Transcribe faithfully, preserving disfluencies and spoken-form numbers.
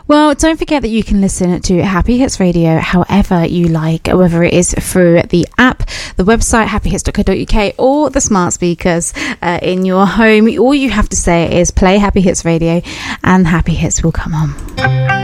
Well, don't forget that you can listen to Happy Hits Radio however you like, whether it is through the app, the website happy hits dot co dot uk, or the smart speakers uh, in your home. All you have to say is play Happy Hits Radio and Happy Hits will come on.